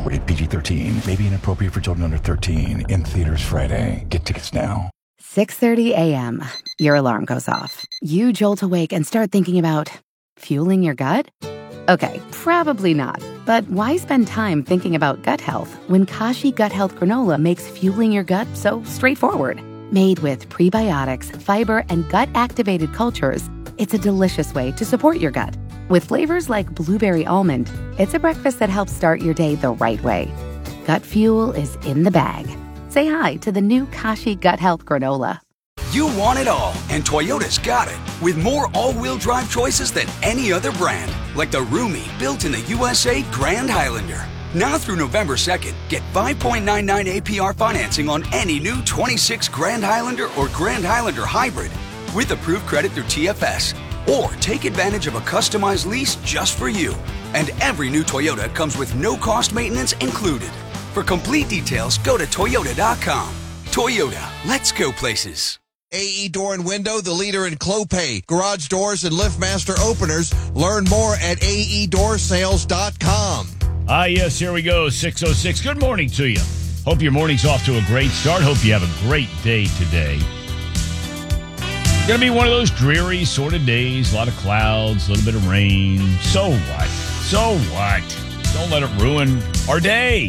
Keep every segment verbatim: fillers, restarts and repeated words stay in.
Rated P G thirteen. May be inappropriate for children under thirteen. In theaters Friday. Get tickets now. six thirty a.m. Your alarm goes off. You jolt awake and start thinking about fueling your gut? Okay, probably not. But why spend time thinking about gut health when Kashi Gut Health Granola makes fueling your gut so straightforward? Made with prebiotics, fiber, and gut-activated cultures, it's a delicious way to support your gut. With flavors like blueberry almond, it's a breakfast that helps start your day the right way. Gut fuel is in the bag. Say hi to the new Kashi Gut Health Granola. You want it all, and Toyota's got it. With more all-wheel drive choices than any other brand. Like the roomy, built in the U S A Grand Highlander. Now through November second, get five point nine nine A P R financing on any new twenty-six Grand Highlander or Grand Highlander Hybrid with approved credit through T F S. Or take advantage of a customized lease just for you. And every new Toyota comes with no-cost maintenance included. For complete details, go to Toyota dot com. Toyota, let's go places. A E Door and Window, the leader in Clopay, garage doors, and LiftMaster openers. Learn more at A E door sales dot com. Ah, yes, here we go, six oh six. Good morning to you. Hope your morning's off to a great start. Hope you have a great day today. Going to be one of those dreary sort of days, a lot of clouds, a little bit of rain. So what? So what? Don't let it ruin our day.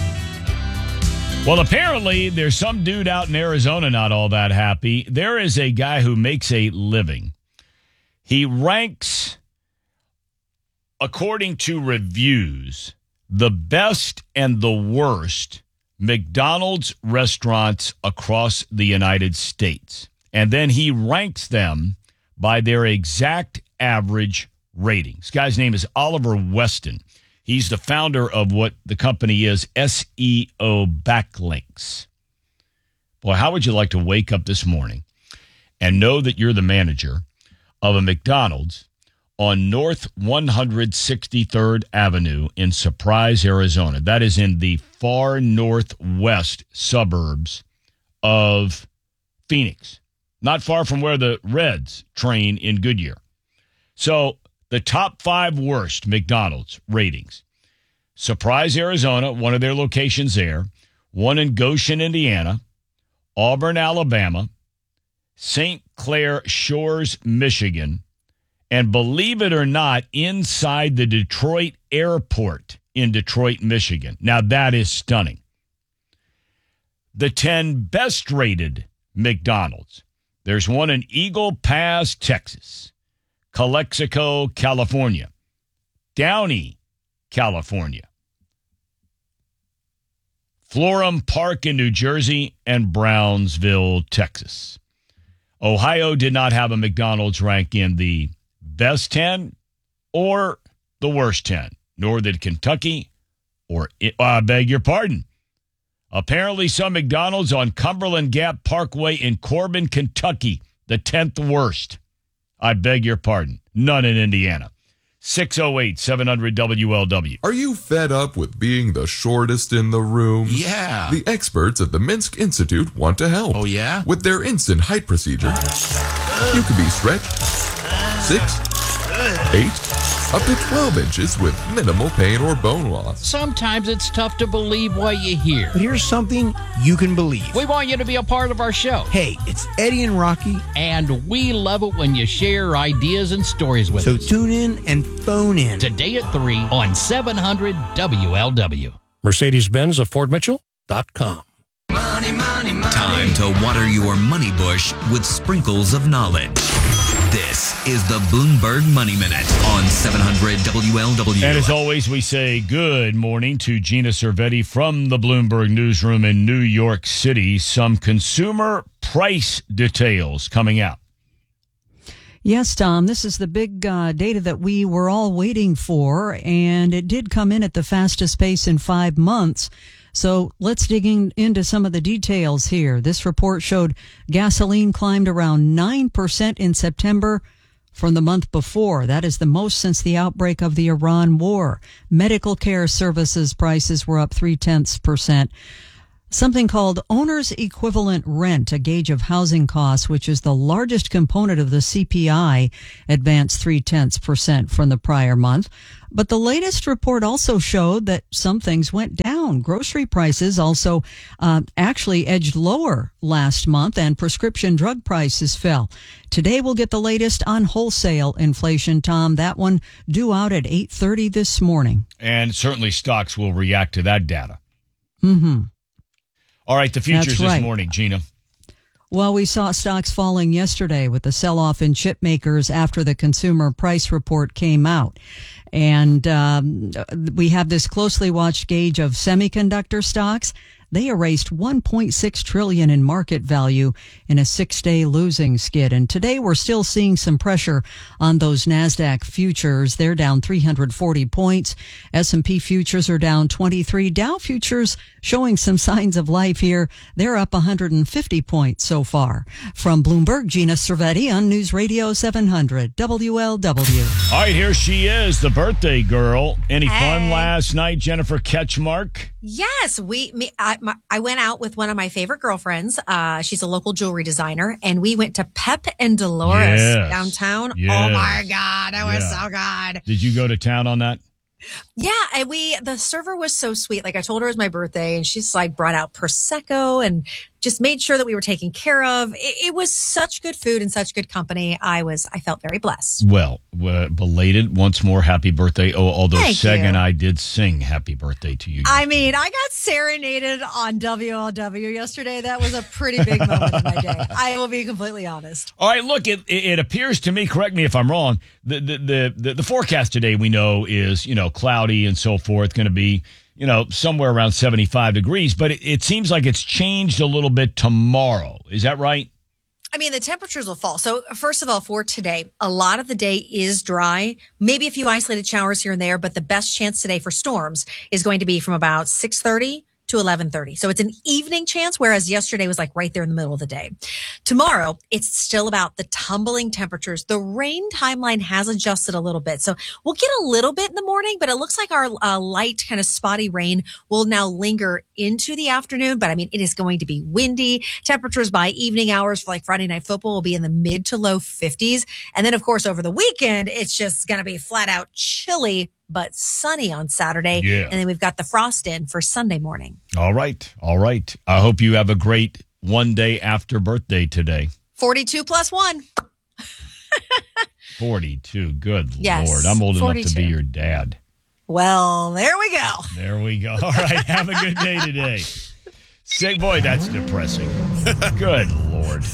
Well, apparently, there's some dude out in Arizona not all that happy. There is a guy who makes a living. He ranks, according to reviews, the best and the worst McDonald's restaurants across the United States. And then he ranks them by their exact average ratings. This guy's name is Oliver Weston. He's the founder of what the company is, S E O Backlinks. Boy, how would you like to wake up this morning and know that you're the manager of a McDonald's on North one hundred sixty-third Avenue in Surprise, Arizona? That is in the far northwest suburbs of Phoenix, not far from where the Reds train in Goodyear. So the top five worst McDonald's ratings. Surprise, Arizona, one of their locations there. One in Goshen, Indiana. Auburn, Alabama. Saint Clair Shores, Michigan. And believe it or not, inside the Detroit airport in Detroit, Michigan. Now, that is stunning. The ten best rated McDonald's. There's one in Eagle Pass, Texas. Calexico, California. Downey, California. Florham Park in New Jersey, and Brownsville, Texas. Ohio did not have a McDonald's rank in the best ten or the worst ten, nor did Kentucky or, I beg your pardon. Apparently some McDonald's on Cumberland Gap Parkway in Corbin, Kentucky, the tenth worst. I beg your pardon. None in Indiana. six oh eight, seven hundred W L W. Are you fed up with being the shortest in the room? Yeah. The experts at the Minsk Institute want to help. Oh, yeah? With their instant height procedure, you can be stretched six, eight, up to twelve inches with minimal pain or bone loss. Sometimes it's tough to believe what you hear. But here's something you can believe. We want you to be a part of our show. Hey, it's Eddie and Rocky. And we love it when you share ideas and stories with so us. So tune in and phone in. Today at three on seven hundred W L W. Mercedes-Benz of Fort Mitchell dot com. Money, money, money. Time to water your money bush with sprinkles of knowledge. This is the Bloomberg Money Minute on seven hundred W L W. And as always, we say good morning to Gina Cervetti from the Bloomberg Newsroom in New York City. Some consumer price details coming out. Yes, Tom, this is the big uh, data that we were all waiting for, and it did come in at the fastest pace in five months. So let's dig in, into some of the details here. This report showed gasoline climbed around nine percent in September from the month before. That is the most since the outbreak of the Iran war. Medical care services prices were up three tenths percent. something called owner's equivalent rent, a gauge of housing costs, which is the largest component of the C P I, advanced three-tenths percent from the prior month. But the latest report also showed that some things went down. Grocery prices also uh, actually edged lower last month, and prescription drug prices fell. Today we'll get the latest on wholesale inflation, Tom. That one due out at eight thirty this morning. And certainly stocks will react to that data. Mm-hmm. All right, the futures That's this right. morning, Gina. Well, we saw stocks falling yesterday with the sell-off in chip makers after the consumer price report came out. And um, we have this closely watched gauge of semiconductor stocks. They erased one point six trillion dollars in market value in a six-day losing skid. And today we're still seeing some pressure on those NASDAQ futures. They're down three hundred forty points. S and P futures are down twenty-three. Dow futures showing some signs of life here. They're up one hundred fifty points so far. From Bloomberg, Gina Cervetti on News Radio seven hundred W L W. All right, here she is, the birthday girl. Any Hey. fun last night, Jennifer Ketchmark? Yes, we. Me, I, my, I went out with one of my favorite girlfriends. Uh, she's a local jewelry designer, and we went to Pep and Dolores Yes. downtown. Yes. Oh my God, that was Yeah. so good. Did you go to town on that? Yeah, and we the server was so sweet. Like I told her it was my birthday, and she's like brought out Prosecco and just made sure that we were taken care of. It, it was such good food and such good company. I was I felt very blessed. Well, uh, belated once more happy birthday. Oh, although Thank Seg you. and I did sing happy birthday to you. I mean, I got serenaded on W L W yesterday. That was a pretty big moment in my day. I will be completely honest. All right, look, it, it it appears to me, correct me if I'm wrong, the, the, the, the, the forecast today we know is, you know, cloudy and so forth, going to be, you know, somewhere around seventy-five degrees, but it, it seems like it's changed a little bit tomorrow. Is that right? I mean, the temperatures will fall. So first of all, for today, a lot of the day is dry, maybe a few isolated showers here and there, but the best chance today for storms is going to be from about six thirty to eleven thirty. So it's an evening chance, whereas yesterday was like right there in the middle of the day. Tomorrow, it's still about the tumbling temperatures. The rain timeline has adjusted a little bit. So we'll get a little bit in the morning, but it looks like our uh, light kind of spotty rain will now linger into the afternoon. But I mean, it is going to be windy. Temperatures by evening hours for like Friday Night Football will be in the mid to low fifties. And then, of course, over the weekend, it's just going to be flat out chilly, but sunny on Saturday. Yeah. And then we've got the frost in for Sunday morning. All right. All right. I hope you have a great one day after birthday today. forty-two plus one. forty-two. Good Yes, Lord. I'm old enough to forty-two. be your dad. Well, there we go. There we go. All right. Have a good day today. Say, boy, that's depressing. Good Lord.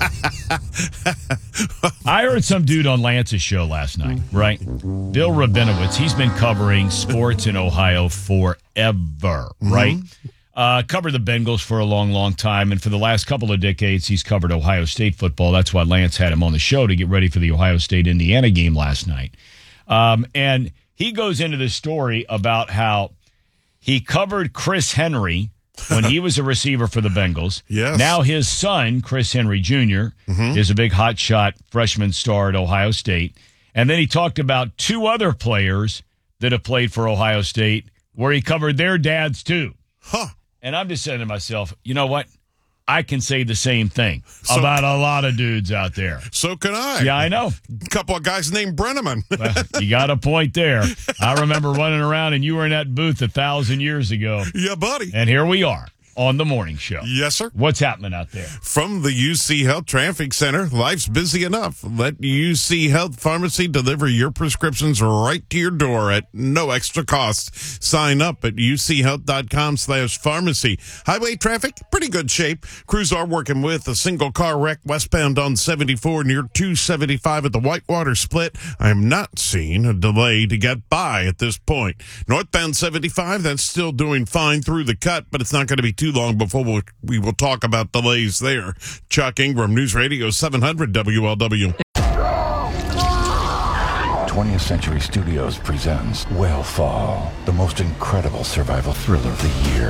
I heard some dude on Lance's show last night, right? Bill Rabinowitz. He's been covering sports in Ohio forever, right? Uh, covered the Bengals for a long, long time. And for the last couple of decades, he's covered Ohio State football. That's why Lance had him on the show to get ready for the Ohio State-Indiana game last night. Um, and he goes into this story about how he covered Chris Henry when he was a receiver for the Bengals. Yes. Now his son, Chris Henry Junior, Mhm. is a big hotshot freshman star at Ohio State. And then he talked about two other players that have played for Ohio State where he covered their dads too. Huh. And I'm just saying to myself, you know what? I can say the same thing So- about a lot of dudes out there. So can I. Yeah, I know. A couple of guys named Brenneman. Well, you got a point there. I remember running around and you were in that booth a thousand years ago. Yeah, buddy. And here we are on the morning show. Yes, sir. What's happening out there? From the U C Health Traffic Center, life's busy enough. Let U C Health Pharmacy deliver your prescriptions right to your door at no extra cost. Sign up at uchealth.com slash pharmacy. Highway traffic, pretty good shape. Crews are working with a single car wreck westbound on seventy-four near two seventy-five at the Whitewater split. I am not seeing a delay to get by at this point. Northbound seventy-five, that's still doing fine through the cut, but it's not going to be too long before we'll, we will talk about delays there. Chuck Ingram, News Radio seven hundred W L W. twentieth Century Studios presents Whale Fall, the most incredible survival thriller of the year.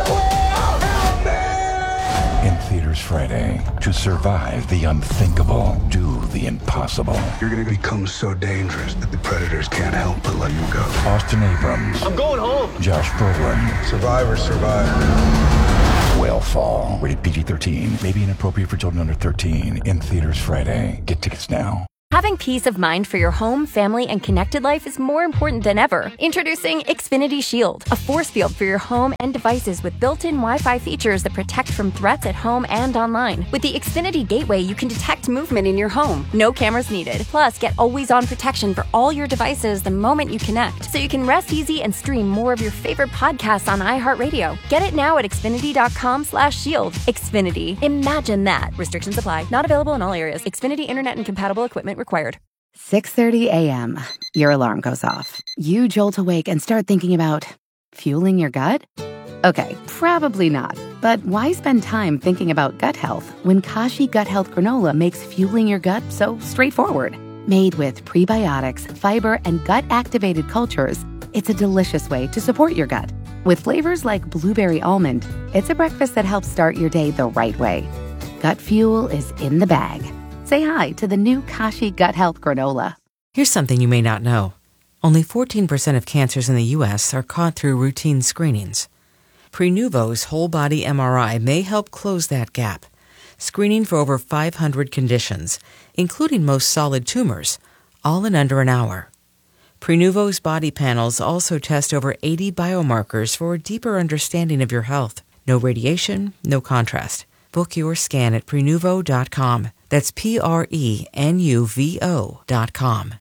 In theaters Friday. To survive the unthinkable, do the impossible. You're going to become so dangerous that the predators can't help but let you go. Austin Abrams. I'm going home. Josh Brolin. Survivor, survivor. Whale Fall. Rated P G thirteen. May be inappropriate for children under thirteen. In theaters Friday. Get tickets now. Having peace of mind for your home, family, and connected life is more important than ever. Introducing Xfinity Shield, a force field for your home and devices with built-in Wi-Fi features that protect from threats at home and online. With the Xfinity Gateway, you can detect movement in your home. No cameras needed. Plus, get always-on protection for all your devices the moment you connect, so you can rest easy and stream more of your favorite podcasts on iHeartRadio. Get it now at Xfinity.com slash shield. Xfinity. Imagine that. Restrictions apply. Not available in all areas. Xfinity Internet and compatible equipment required. six thirty a.m. Your alarm goes off. You jolt awake and start thinking about fueling your gut? Okay, probably not. But why spend time thinking about gut health when Kashi Gut Health Granola makes fueling your gut so straightforward? Made with prebiotics, fiber, and gut-activated cultures, it's a delicious way to support your gut. With flavors like blueberry almond, it's a breakfast that helps start your day the right way. Gut fuel is in the bag. Say hi to the new Kashi Gut Health Granola. Here's something you may not know. Only fourteen percent of cancers in the U S are caught through routine screenings. Prenuvo's whole-body M R I may help close that gap, screening for over five hundred conditions, including most solid tumors, all in under an hour. Prenuvo's body panels also test over eighty biomarkers for a deeper understanding of your health. No radiation, no contrast. Book your scan at Prenuvo dot com. That's P R E N U V O dot com.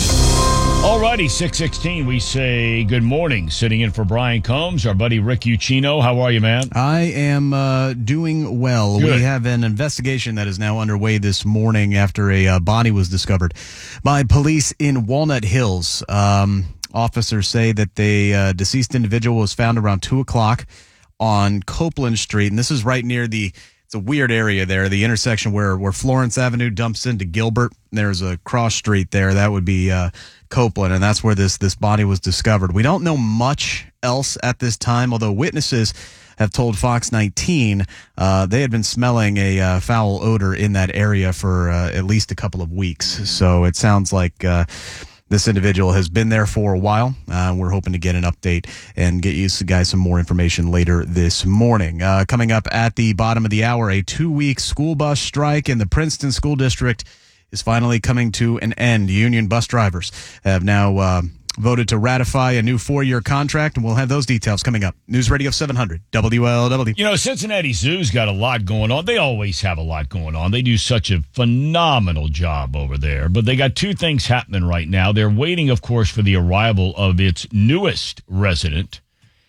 Alrighty, six sixteen, we say good morning. Sitting in for Brian Combs, our buddy Rick Uccino. How are you, man? I am uh, doing well. Good. We have an investigation that is now underway this morning after a uh, body was discovered by police in Walnut Hills. Um, officers say that the uh, deceased individual was found around two o'clock on Copeland Street, and this is right near the It's a weird area there, the intersection where, where Florence Avenue dumps into Gilbert. There's a cross street there. That would be uh, Copeland, and that's where this, this body was discovered. We don't know much else at this time, although witnesses have told Fox nineteen uh, they had been smelling a uh, foul odor in that area for uh, at least a couple of weeks. So it sounds like uh, this individual has been there for a while. Uh, we're hoping to get an update and get you guys some more information later this morning. Uh, coming up at the bottom of the hour, a two-week school bus strike in the Princeton School District is finally coming to an end. Union bus drivers have now uh, voted to ratify a new four-year contract, and we'll have those details coming up. News Radio seven hundred, W L W. You know, Cincinnati Zoo's got a lot going on. They always have a lot going on. They do such a phenomenal job over there. But they got two things happening right now. They're waiting, of course, for the arrival of its newest resident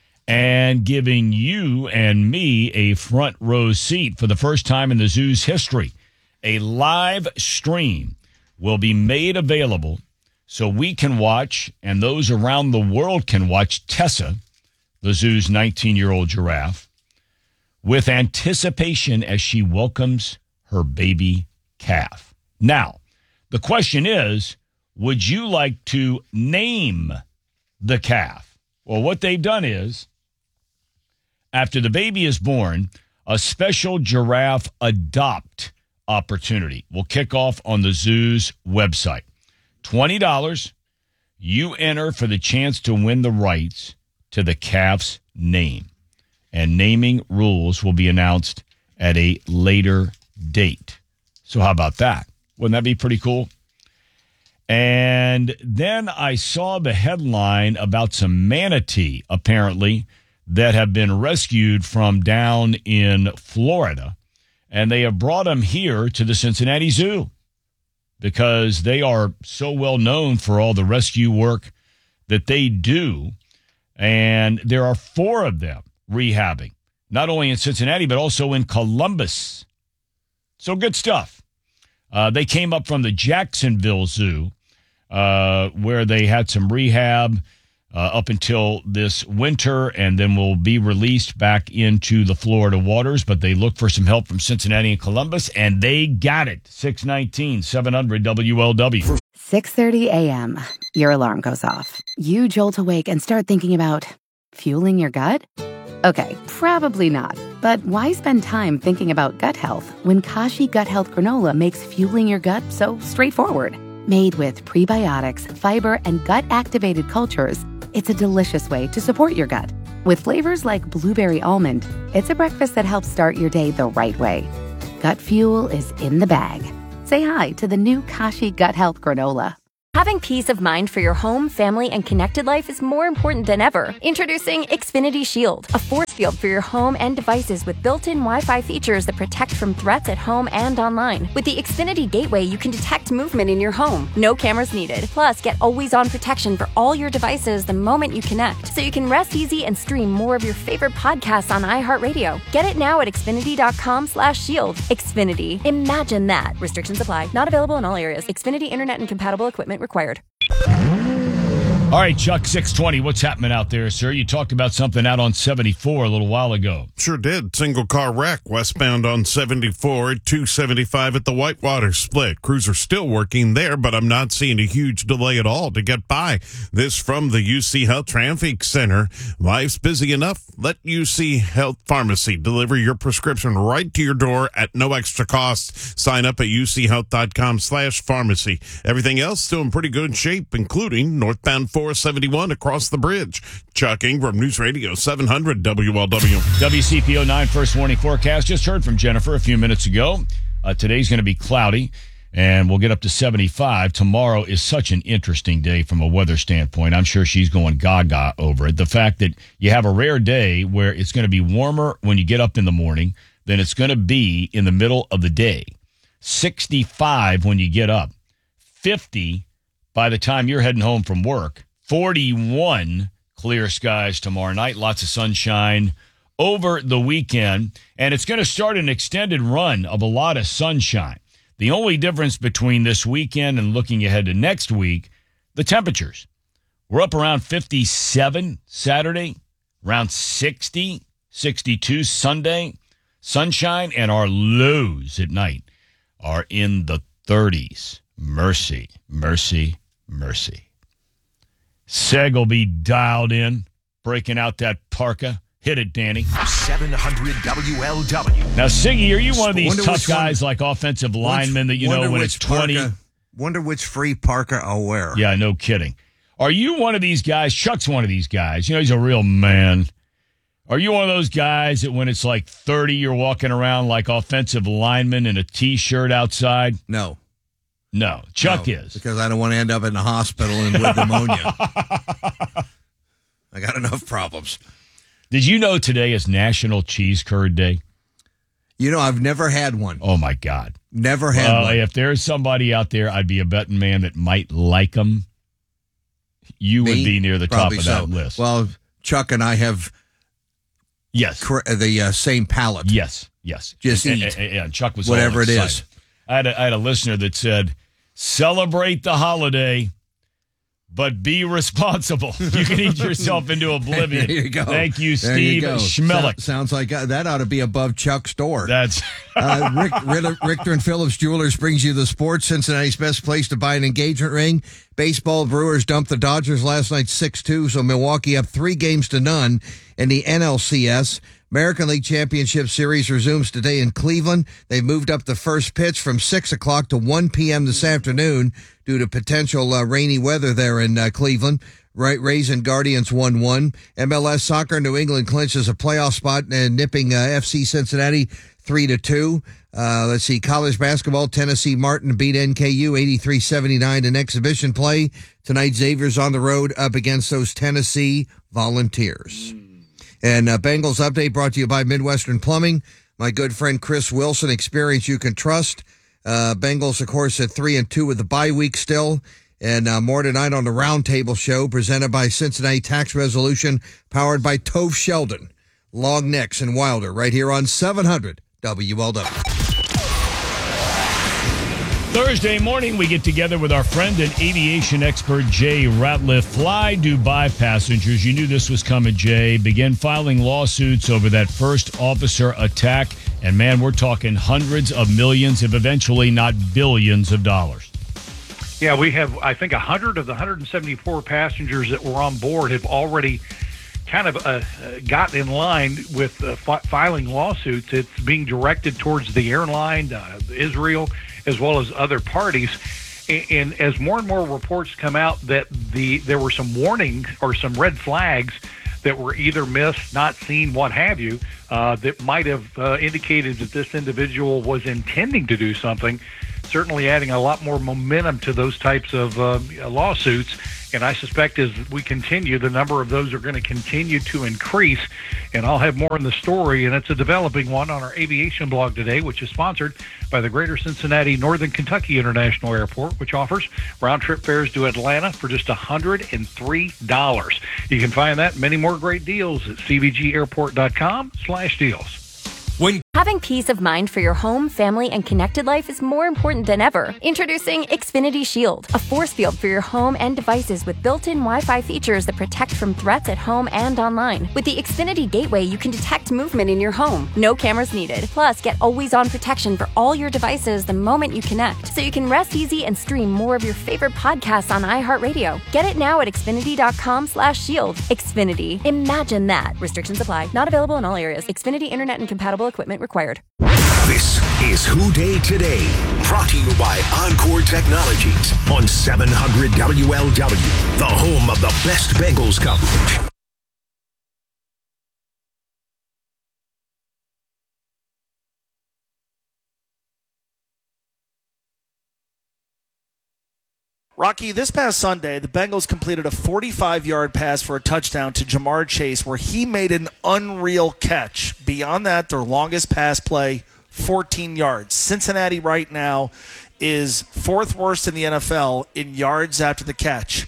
and giving you and me a front row seat for the first time in the zoo's history. A live stream will be made available so we can watch, and those around the world can watch, Tessa, the zoo's nineteen-year-old giraffe, with anticipation as she welcomes her baby calf. Now, the question is, would you like to name the calf? Well, what they've done is, after the baby is born, a special giraffe adopt opportunity will kick off on the zoo's website. twenty dollars, you enter for the chance to win the rights to the calf's name. And naming rules will be announced at a later date. So how about that? Wouldn't that be pretty cool? And then I saw the headline about some manatee, apparently, that have been rescued from down in Florida. And they have brought them here to the Cincinnati Zoo, because they are so well known for all the rescue work that they do. And there are four of them rehabbing, not only in Cincinnati, but also in Columbus. So good stuff. Uh, they came up from the Jacksonville Zoo, uh, where they had some rehab uh, up until this winter, and then will be released back into the Florida waters. But they look for some help from Cincinnati and Columbus, and they got it. six nineteen, seven hundred W L W. six thirty a.m. Your alarm goes off. You jolt awake and start thinking about fueling your gut? Okay, probably not. But why spend time thinking about gut health when Kashi Gut Health Granola makes fueling your gut so straightforward? Made with prebiotics, fiber, and gut-activated cultures, it's a delicious way to support your gut. With flavors like blueberry almond, it's a breakfast that helps start your day the right way. Gut Fuel is in the bag. Say hi to the new Kashi Gut Health Granola. Having peace of mind for your home, family, and connected life is more important than ever. Introducing Xfinity Shield, a force field for your home and devices with built-in Wi-Fi features that protect from threats at home and online. With the Xfinity Gateway, you can detect movement in your home. No cameras needed. Plus, get always-on protection for all your devices the moment you connect, so you can rest easy and stream more of your favorite podcasts on iHeartRadio. Get it now at Xfinity.com slash shield. Xfinity. Imagine that. Restrictions apply. Not available in all areas. Xfinity Internet and compatible equipment required. All right, Chuck, six twenty, what's happening out there, sir? You talked about something out on seventy-four a little while ago. Sure did. Single car wreck westbound on seventy-four at two seventy-five at the Whitewater split. Crews are still working there, but I'm not seeing a huge delay at all to get by. This from the U C Health Traffic Center. Life's busy enough. Let U C Health Pharmacy deliver your prescription right to your door at no extra cost. Sign up at uchealth.com slash pharmacy. Everything else still in pretty good shape, including northbound four seventy-one across the bridge. Chuck Ingram, News Radio seven hundred W L W. W C P O nine first warning forecast. Just heard from Jennifer a few minutes ago. Uh, today's going to be cloudy, and we'll get up to seventy-five. Tomorrow is such an interesting day from a weather standpoint. I'm sure she's going gaga over it. The fact that you have a rare day where it's going to be warmer when you get up in the morning than it's going to be in the middle of the day. sixty-five when you get up. fifty by the time you're heading home from work. forty-one clear skies tomorrow night. Lots of sunshine over the weekend. And it's going to start an extended run of a lot of sunshine. The only difference between this weekend and looking ahead to next week, the temperatures. We're up around fifty-seven Saturday, around sixty, sixty-two Sunday. Sunshine, and our lows at night are in the thirties. Mercy, mercy, mercy. Seg will be dialed in, breaking out that parka. Hit it, Danny. seven hundred W L W. Now, Siggy, are you one of these Wonder tough guys one, like offensive linemen that, you know, when it's twenty? Parka, wonder which free parka I'll wear. Yeah, no kidding. Are you one of these guys? Chuck's one of these guys. You know, he's a real man. Are you one of those guys that when it's like thirty, you're walking around like offensive lineman in a T-shirt outside? No. No. Chuck no, is. Because I don't want to end up in the hospital and with pneumonia. I got enough problems. Did you know today is National Cheese Curd Day? You know, I've never had one. Oh, my God. Never had well, one. If there's somebody out there, I'd be a betting man that might like them. You Me? would be near the Probably top of so. that list. Well, Chuck and I have yes cr- the uh, same palate. Yes, yes. Just and, eat. And, and Chuck was whatever all it is. I had, a, I had a listener that said, celebrate the holiday, but be responsible. You can eat yourself into oblivion. There you go. Thank you, There Steve you go. Schmelik. So, sounds like uh, that ought to be above Chuck's door. That's uh, Rick, Ritter, Richter and Phillips Jewelers brings you the sports. Cincinnati's best place to buy an engagement ring. Baseball, Brewers dumped the Dodgers last night six two, so Milwaukee up three games to none in the N L C S. American League Championship Series resumes today in Cleveland. They've moved up the first pitch from six o'clock to one p.m. this afternoon due to potential uh, rainy weather there in uh, Cleveland. Right, Rays and Guardians one one. M L S Soccer, New England clinches a playoff spot and nipping uh, F C Cincinnati three to two. Uh, let's see, college basketball, Tennessee Martin beat N K U eighty-three seventy-nine in exhibition play. Tonight, Xavier's on the road up against those Tennessee Volunteers. And uh, Bengals update brought to you by Midwestern Plumbing. My good friend Chris Wilson, experience you can trust. Uh, Bengals, of course, at three and two with the bye week still. And uh, more tonight on the Roundtable Show, presented by Cincinnati Tax Resolution, powered by Tove Sheldon. Long Necks and Wilder, right here on seven hundred W L W. Thursday morning, we get together with our friend and aviation expert, Jay Ratliff. Fly Dubai passengers, you knew this was coming, Jay, began filing lawsuits over that first officer attack. And, man, we're talking hundreds of millions, if eventually not billions of dollars. Yeah, we have, I think, one hundred of the one hundred seventy-four passengers that were on board have already kind of uh, gotten in line with uh, fi- filing lawsuits. It's being directed towards the airline, uh, Israel, as well as other parties. And, and as more and more reports come out that the there were some warnings or some red flags that were either missed, not seen, what have you, uh, that might have uh, indicated that this individual was intending to do something, certainly adding a lot more momentum to those types of uh, lawsuits. And I suspect as we continue, the number of those are going to continue to increase. And I'll have more in the story, and it's a developing one on our aviation blog today, which is sponsored by the Greater Cincinnati Northern Kentucky International Airport, which offers round-trip fares to Atlanta for just one hundred three dollars. You can find that and many more great deals at c v g airport dot com slash deals. When having peace of mind for your home, family, and connected life is more important than ever. Introducing Xfinity Shield, a force field for your home and devices with built-in Wi-Fi features that protect from threats at home and online. With the Xfinity Gateway, you can detect movement in your home. No cameras needed. Plus, get always-on protection for all your devices the moment you connect, so you can rest easy and stream more of your favorite podcasts on iHeartRadio. Get it now at xfinity dot com slash shield. Xfinity. Imagine that. Restrictions apply. Not available in all areas. Xfinity Internet and compatible equipment required. This is Who Day Today, brought to you by Encore Technologies on seven hundred W L W, the home of the best Bengals coverage. Rocky, this past Sunday, the Bengals completed a forty-five-yard pass for a touchdown to Jamar Chase where he made an unreal catch. Beyond that, their longest pass play, fourteen yards. Cincinnati right now is fourth worst in the N F L in yards after the catch.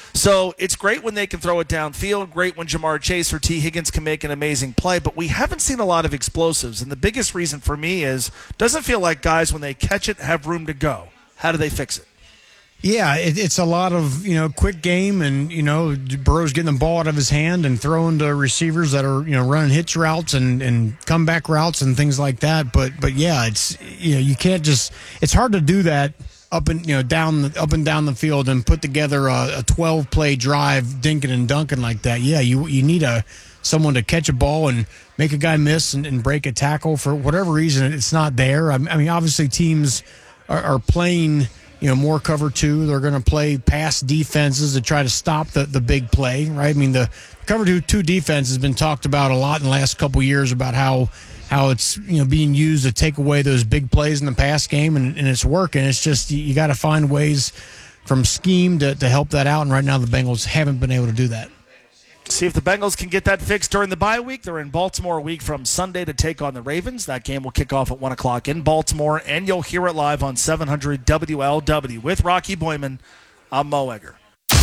So it's great when they can throw it downfield, great when Jamar Chase or T. Higgins can make an amazing play, but we haven't seen a lot of explosives. And the biggest reason for me is it doesn't feel like guys, when they catch it, have room to go. How do they fix it? Yeah, it, it's a lot of, you know, quick game and, you know, Burrow's getting the ball out of his hand and throwing to receivers that are, you know, running hitch routes and, and comeback routes and things like that. But, but yeah, it's, you know, you can't just, it's hard to do that up and, you know, down, the, up and down the field and put together a, a twelve play drive, dinking and dunking like that. Yeah, you, you need a, someone to catch a ball and make a guy miss and, and break a tackle. For whatever reason, it's not there. I mean, obviously teams are, are playing, you know, more cover two. They're going to play pass defenses to try to stop the, the big play, right? I mean, the cover two, two defense has been talked about a lot in the last couple of years about how how it's, you know, being used to take away those big plays in the pass game, and, and it's working. It's just you, you got to find ways from scheme to, to help that out, and right now the Bengals haven't been able to do that. See if the Bengals can get that fixed during the bye week. They're in Baltimore a week from Sunday to take on the Ravens. That game will kick off at one o'clock in Baltimore, and you'll hear it live on seven hundred W L W. With Rocky Boyman, I'm Mo Egger.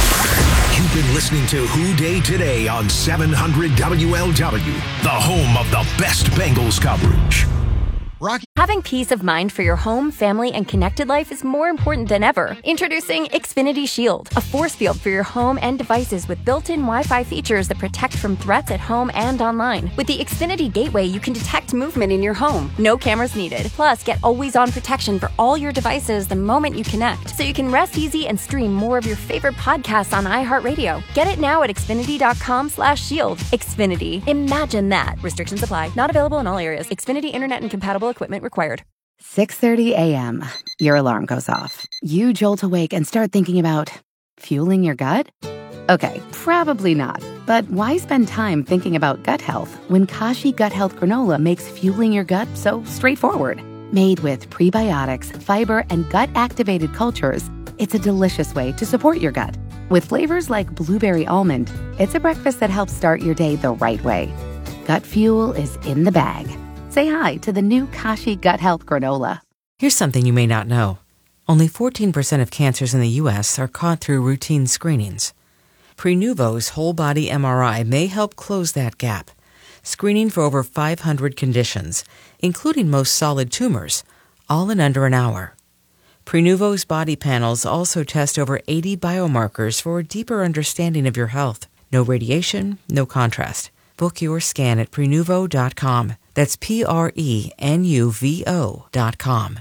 You've been listening to Who Day Today on seven hundred W L W, the home of the best Bengals coverage. Rocky. Having peace of mind for your home, family, and connected life is more important than ever. Introducing Xfinity Shield, a force field for your home and devices with built-in Wi-Fi features that protect from threats at home and online. With the Xfinity Gateway, you can detect movement in your home. No cameras needed. Plus, get always-on protection for all your devices the moment you connect, so you can rest easy and stream more of your favorite podcasts on iHeartRadio. Get it now at xfinity dot com slash shield. Xfinity. Imagine that. Restrictions apply. Not available in all areas. Xfinity Internet and compatible equipment required. six thirty a.m. Your alarm goes off. You jolt awake and start thinking about fueling your gut? Okay, probably not. But why spend time thinking about gut health when Kashi Gut Health Granola makes fueling your gut so straightforward? Made with prebiotics, fiber, and gut-activated cultures, it's a delicious way to support your gut. With flavors like blueberry almond, it's a breakfast that helps start your day the right way. Gut fuel is in the bag. Say hi to the new Kashi Gut Health Granola. Here's something you may not know. Only fourteen percent of cancers in the U S are caught through routine screenings. Prenuvo's whole-body M R I may help close that gap, screening for over five hundred conditions, including most solid tumors, all in under an hour. Prenuvo's body panels also test over eighty biomarkers for a deeper understanding of your health. No radiation, no contrast. Book your scan at prenuvo dot com. That's P R E N U V O dot com.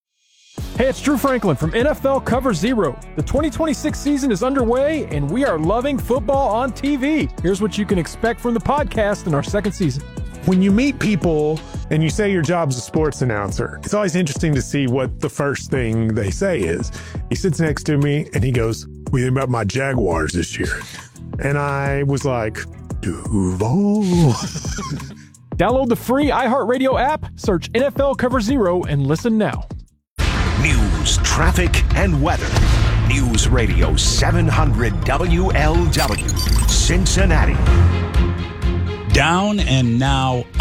Hey, it's Drew Franklin from N F L Cover Zero. The twenty twenty-six season is underway, and we are loving football on T V. Here's what you can expect from the podcast in our second season. When you meet people and you say your job's a sports announcer, it's always interesting to see what the first thing they say is. He sits next to me, and he goes, "What do you think about my Jaguars this year?" And I was like, Duval. Download the free iHeartRadio app, search N F L Cover Zero, and listen now. News, traffic, and weather. News Radio seven hundred W L W, Cincinnati. Down and now